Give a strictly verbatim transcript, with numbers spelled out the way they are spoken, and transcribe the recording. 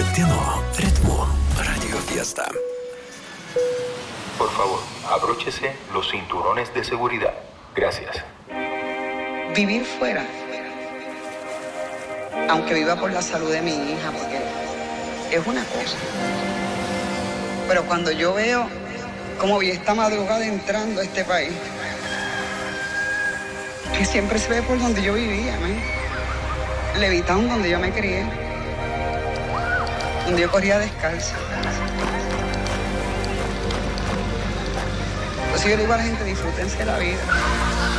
Dienos rytmu Radio Fiesta. Por favor, abróchese los cinturones de seguridad. Gracias. Vivir fuera, aunque viva por la salud de mi hija, porque es una cosa. Pero cuando yo veo cómo vi esta madrugada entrando a este país, que siempre se ve por donde yo vivía, ¿no? Levitown, donde yo me crié, donde yo corría descalza. Entonces yo le digo a la gente, disfrútense la vida.